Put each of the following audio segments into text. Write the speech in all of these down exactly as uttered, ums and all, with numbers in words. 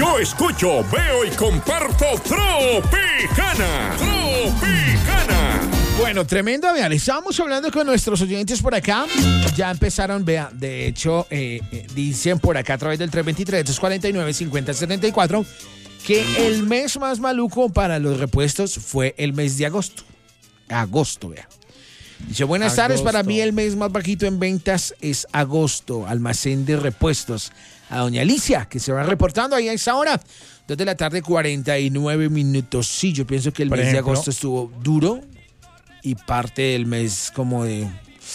Yo escucho, veo y comparto Tropicana. Tropicana. Bueno, tremendo, vean, estábamos hablando con nuestros oyentes por acá, ya empezaron, vean, de hecho, eh, eh, dicen por acá a través del tres dos tres, dos cuatro nueve, cinco cero siete cuatro que el mes más maluco para los repuestos fue el mes de agosto. Agosto, vea. Dice, buenas agosto. tardes, para mí el mes más bajito en ventas es agosto, almacén de repuestos. A doña Alicia, que se va reportando ahí a esa hora, dos de la tarde, cuarenta y nueve minutos. Sí, yo pienso que el por mes ejemplo, de agosto estuvo duro. Y parte del mes como de,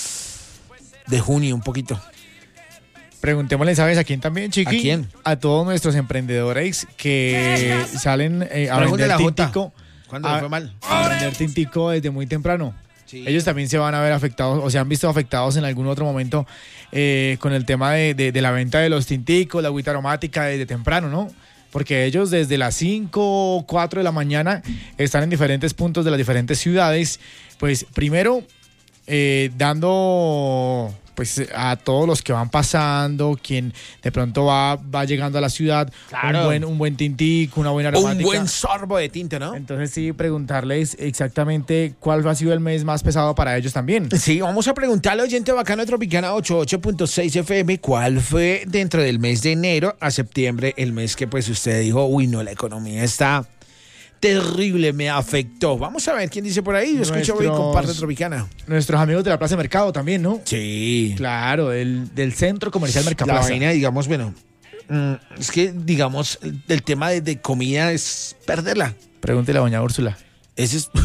de junio un poquito. Preguntémosle, ¿sabes a quién también, Chiqui? ¿A quién? A todos nuestros emprendedores que salen eh, a Pregúntale vender a Jota. tintico. ¿Cuándo a, le fue mal? A vender tintico desde muy temprano. Sí. Ellos también se van a ver afectados o se han visto afectados en algún otro momento eh, con el tema de, de, de la venta de los tinticos, la agüita aromática desde temprano, ¿no? Porque ellos desde las cinco o cuatro de la mañana están en diferentes puntos de las diferentes ciudades. Pues primero, eh, dando pues a todos los que van pasando, quien de pronto va, va llegando a la ciudad, claro. un buen, un buen tintico, una buena aromática. Un buen sorbo de tinta, ¿no? Entonces sí, preguntarles exactamente cuál ha sido el mes más pesado para ellos también. Sí, vamos a preguntarle al oyente bacano de Tropicana ochenta y ocho punto seis F M cuál fue dentro del mes de enero a septiembre, el mes que pues usted dijo, uy no, la economía está terrible, me afectó. Vamos a ver quién dice por ahí. Yo escucho hoy comparte Tropicana. Nuestros amigos de la Plaza de Mercado también, ¿no? Sí. Claro, del, del Centro Comercial Mercaplaza. La vaina, digamos, bueno, mm, es que, digamos, el, el tema de, de comida es perderla. Pregúntele a doña Úrsula. Ese es...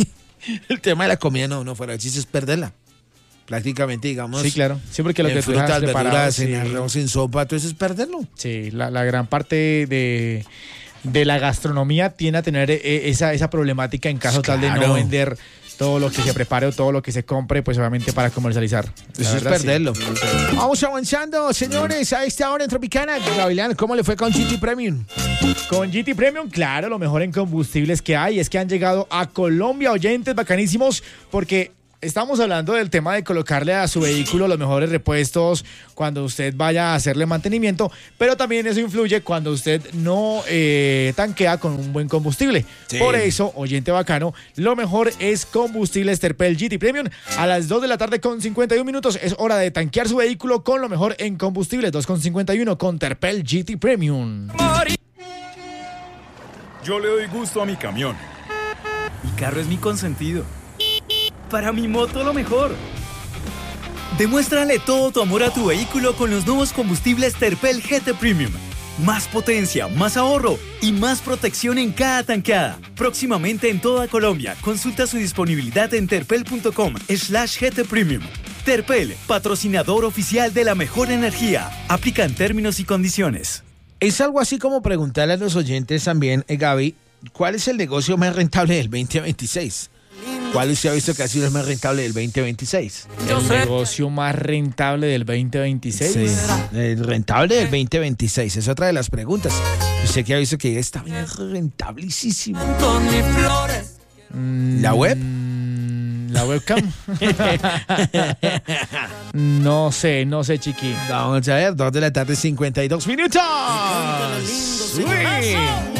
el tema de la comida, no, no, fuera, chiste es perderla. Prácticamente, digamos. Sí, claro. Siempre que lo en que tú dejas frutas, preparado, verduras, sí. en arroz, en sopa, entonces es perderlo. Sí, la, la gran parte de... de la gastronomía tiende a tener eh, esa, esa problemática en caso Claro. tal de no vender todo lo que se prepare o todo lo que se compre, pues obviamente para comercializar. La Eso es verdad, perderlo. sí. Vamos avanzando, señores, a esta hora en Tropicana. Gavilán, ¿cómo le fue con G T Premium? Con G T Premium, claro, lo mejor en combustibles que hay es que han llegado a Colombia oyentes bacanísimos porque... estamos hablando del tema de colocarle a su vehículo los mejores repuestos cuando usted vaya a hacerle mantenimiento, pero también eso influye cuando usted no eh, tanquea con un buen combustible. Sí. Por eso, oyente bacano, lo mejor es combustibles Terpel G T Premium. A las dos de la tarde con cincuenta y un minutos es hora de tanquear su vehículo con lo mejor en combustible. dos con cincuenta y uno con Terpel G T Premium. Yo le doy gusto a mi camión. Mi carro es mi consentido. Para mi moto lo mejor. Demuéstrale todo tu amor a tu vehículo con los nuevos combustibles Terpel G T Premium. Más potencia, más ahorro y más protección en cada tanqueada. Próximamente en toda Colombia. Consulta su disponibilidad en terpel.com slash GT Premium. Terpel, patrocinador oficial de la mejor energía. Aplican términos y condiciones. Es algo así como preguntarle a los oyentes también, eh, Gaby, ¿cuál es el negocio más rentable del veinte veintiséis? ¿Cuál usted ha visto que ha sido el más rentable del veinte veintiséis? ¿El negocio más rentable del veinte veintiséis? Sí, el rentable del veinte veintiséis. Es otra de las preguntas. Usted que ha visto que está bien rentabilísimo. ¿La web? ¿La webcam? No sé, no sé, chiqui. Vamos a ver, dos de la tarde, cincuenta y dos minutos.